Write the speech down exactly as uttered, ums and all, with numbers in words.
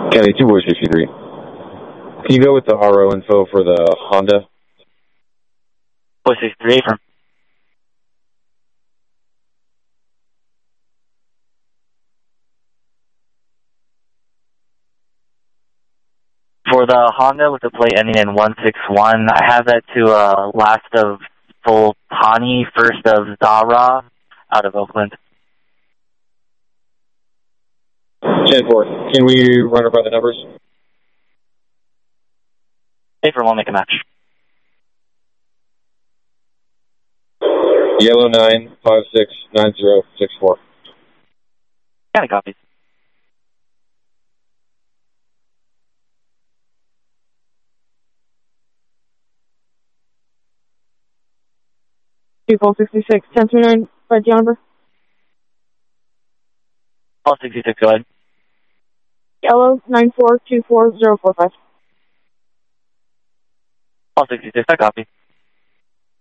County two Boys sixty-three. Can you go with the R O info for the Honda? Boy sixty-three, from. For the Honda with the plate ending in one six one, I have that to uh, last of Fultani, first of Zara, out of Oakland. ten four. Can we run it by the numbers? Hey, for one, make a match. Yellow nine five six nine zero six four. County copies. People sixty-six, ten three nine, by the number. All sixty-six, go ahead. Yellow nine four two four zero four five. All sixty-six, I copy.